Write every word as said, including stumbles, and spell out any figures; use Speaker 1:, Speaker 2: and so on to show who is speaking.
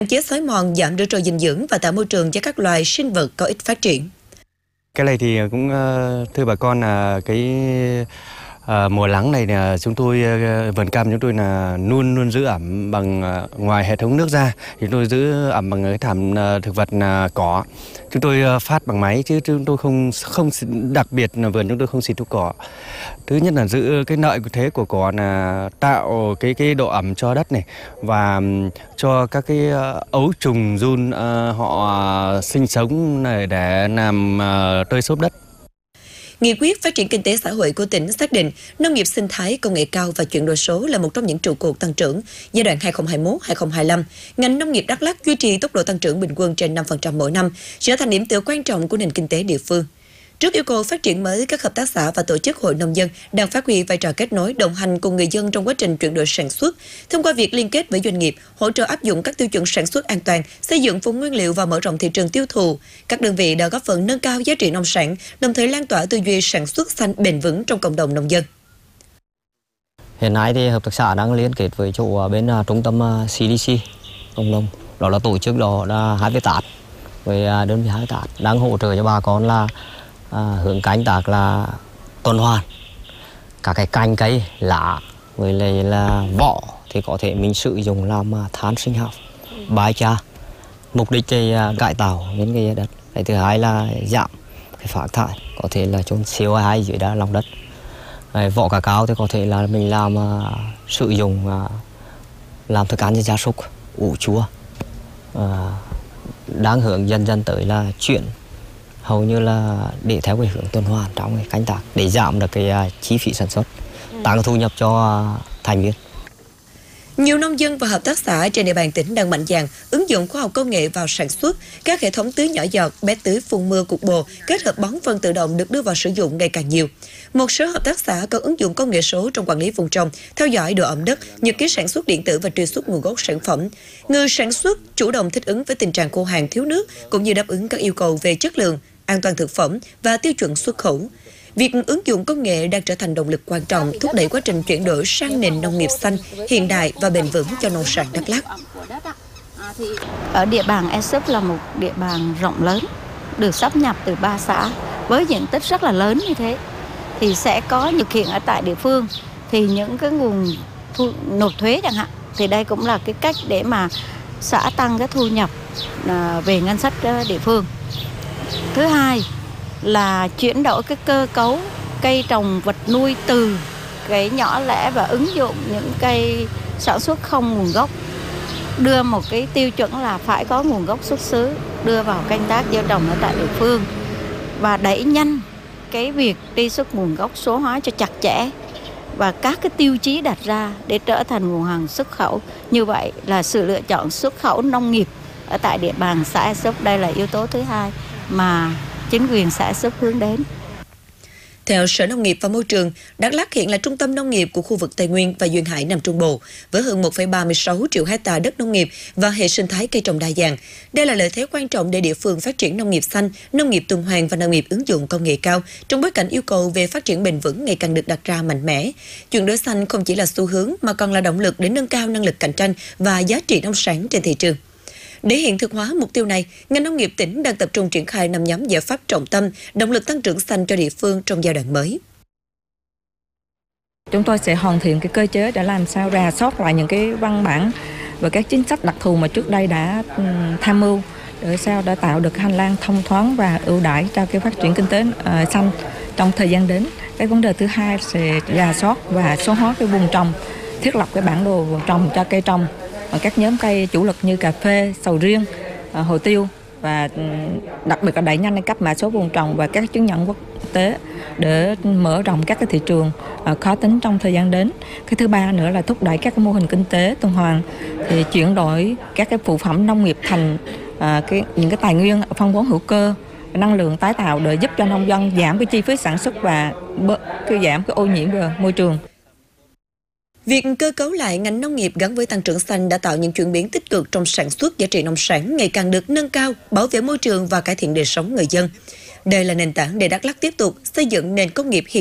Speaker 1: chế xói mòn, giảm rủi ro dinh dưỡng và tạo môi trường cho các loài sinh vật có ích phát triển.
Speaker 2: Cái này thì cũng thưa bà con là cái à, mùa nắng này là chúng tôi vườn cam chúng tôi là luôn luôn giữ ẩm bằng ngoài hệ thống nước ra thì tôi giữ ẩm bằng cái thảm thực vật là cỏ. Chúng tôi phát bằng máy chứ chúng tôi không không đặc biệt là vườn chúng tôi không xịt thuốc cỏ. Thứ nhất là giữ cái lợi thế của cỏ là tạo cái cái độ ẩm cho đất này và cho các cái ấu trùng giun uh, họ sinh sống này để làm uh, tơi xốp đất.
Speaker 1: Nghị quyết phát triển kinh tế xã hội của tỉnh xác định nông nghiệp sinh thái, công nghệ cao và chuyển đổi số là một trong những trụ cột tăng trưởng giai đoạn hai nghìn không trăm hai mươi mốt đến hai nghìn không trăm hai mươi lăm. Ngành nông nghiệp Đắk Lắk duy trì tốc độ tăng trưởng bình quân trên năm phần trăm mỗi năm, trở thành điểm tựa quan trọng của nền kinh tế địa phương. Trước yêu cầu phát triển mới, các hợp tác xã và tổ chức hội nông dân đang phát huy vai trò kết nối, đồng hành cùng người dân trong quá trình chuyển đổi sản xuất, thông qua việc liên kết với doanh nghiệp, hỗ trợ áp dụng các tiêu chuẩn sản xuất an toàn, xây dựng vùng nguyên liệu và mở rộng thị trường tiêu thụ. Các đơn vị đã góp phần nâng cao giá trị nông sản, đồng thời lan tỏa tư duy sản xuất xanh bền vững trong cộng đồng nông dân.
Speaker 3: Hiện nay thì hợp tác xã đang liên kết với chỗ bên trung tâm xê đê xê cộng đồng, đó là tổ chức đó là hai mươi tám với đơn vị hai mươi tám đang hỗ trợ cho bà con là À, hướng canh tác là tuần hoàn các cái cành cây lá với lại là vỏ thì có thể mình sử dụng làm than sinh học, biochar, mục đích thì cải tạo những cái đất. Cái thứ hai là giảm cái phát thải, có thể là chôn xê o hai dưới đá lòng đất. Cái vỏ cà cao thì có thể là mình làm uh, sử dụng uh, làm thức ăn cho gia súc, ủ chua. Uh, đang hướng dần dần tới là chuyển hầu như là để theo cái hướng tuần hoàn trong cái canh tác để giảm được cái uh, chi phí sản xuất, tăng thu nhập cho uh, thành viên.
Speaker 1: Nhiều nông dân và hợp tác xã trên địa bàn tỉnh đang mạnh dạn ứng dụng khoa học công nghệ vào sản xuất. Các hệ thống tưới nhỏ giọt, bé tưới phun mưa cục bộ kết hợp bón phân tự động được đưa vào sử dụng ngày càng nhiều. Một số hợp tác xã có ứng dụng công nghệ số trong quản lý vùng trồng, theo dõi độ ẩm đất, nhật ký sản xuất điện tử và truy xuất nguồn gốc sản phẩm. Người sản xuất chủ động thích ứng với tình trạng khô hạn thiếu nước cũng như đáp ứng các yêu cầu về chất lượng, an toàn thực phẩm và tiêu chuẩn xuất khẩu. Việc ứng dụng công nghệ đang trở thành động lực quan trọng thúc đẩy quá trình chuyển đổi sang nền nông nghiệp xanh, hiện đại và bền vững cho nông sản Đắk Lắk.
Speaker 4: Ở địa bàn e xê pê là một địa bàn rộng lớn, được sáp nhập từ ba xã với diện tích rất là lớn như thế, thì sẽ có thực hiện ở tại địa phương thì những cái nguồn thu, nộp thuế chẳng hạn, thì đây cũng là cái cách để mà xã tăng cái thu nhập về ngân sách địa phương. Thứ hai là chuyển đổi cái cơ cấu cây trồng vật nuôi từ cái nhỏ lẻ và ứng dụng những cây sản xuất không nguồn gốc, đưa một cái tiêu chuẩn là phải có nguồn gốc xuất xứ đưa vào canh tác gieo trồng ở tại địa phương và đẩy nhanh cái việc truy xuất nguồn gốc, số hóa cho chặt chẽ và các cái tiêu chí đặt ra để trở thành nguồn hàng xuất khẩu. Như vậy là sự lựa chọn xuất khẩu nông nghiệp ở tại địa bàn xã e xê pê, đây là yếu tố thứ hai mà chính quyền xã e xê pê hướng đến.
Speaker 1: Theo Sở Nông nghiệp và Môi trường, Đắk Lắk hiện là trung tâm nông nghiệp của khu vực Tây Nguyên và Duyên Hải Nam Trung Bộ, với hơn một phẩy ba mươi sáu triệu hectare đất nông nghiệp và hệ sinh thái cây trồng đa dạng. Đây là lợi thế quan trọng để địa phương phát triển nông nghiệp xanh, nông nghiệp tuần hoàn và nông nghiệp ứng dụng công nghệ cao trong bối cảnh yêu cầu về phát triển bền vững ngày càng được đặt ra mạnh mẽ. Chuyển đổi xanh không chỉ là xu hướng mà còn là động lực để nâng cao năng lực cạnh tranh và giá trị nông sản trên thị trường. Để hiện thực hóa mục tiêu này, ngành nông nghiệp tỉnh đang tập trung triển khai năm nhóm giải pháp trọng tâm, động lực tăng trưởng xanh cho địa phương trong giai đoạn mới.
Speaker 5: Chúng tôi sẽ hoàn thiện cái cơ chế để làm sao rà soát lại những cái văn bản và các chính sách đặc thù mà trước đây đã tham mưu để sao đã tạo được hành lang thông thoáng và ưu đãi cho cái phát triển kinh tế uh, xanh trong thời gian đến. Cái vấn đề thứ hai sẽ rà soát và số hóa cái vùng trồng, thiết lập cái bản đồ vùng trồng cho cây trồng và các nhóm cây chủ lực như cà phê, sầu riêng, hồ tiêu và đặc biệt là đẩy nhanh cấp mã số vùng trồng và các chứng nhận quốc tế để mở rộng các cái thị trường khó tính trong thời gian đến. Cái thứ ba nữa là thúc đẩy các cái mô hình kinh tế tuần hoàn, thì chuyển đổi các cái phụ phẩm nông nghiệp thành à, cái những cái tài nguyên phân bón hữu cơ, năng lượng tái tạo để giúp cho nông dân giảm cái chi phí sản xuất và cái giảm cái ô nhiễm về môi trường.
Speaker 1: Việc cơ cấu lại ngành nông nghiệp gắn với tăng trưởng xanh đã tạo những chuyển biến tích cực trong sản xuất, giá trị nông sản ngày càng được nâng cao, bảo vệ môi trường và cải thiện đời sống người dân. Đây là nền tảng để Đắk Lắk tiếp tục xây dựng nền công nghiệp hiện